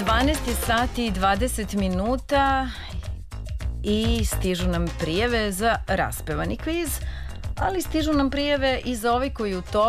12 je sati i 20 minuta i stižu nam prijave za raspevani kviz, ali stižu nam prijave i za ovaj koji u toku